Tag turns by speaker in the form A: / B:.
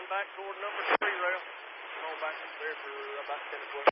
A: line back toward number 3 rail. Come on back there for about 10 or 12.